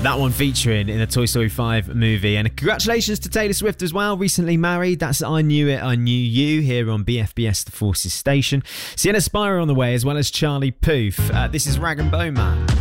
That one featuring in the Toy Story 5 movie. And congratulations to Taylor Swift as well, recently married. That's I Knew It, I Knew You, here on BFBS The Forces station. Sienna Spira on the way, as well as Charlie Puth. This is Rag and Bone Man.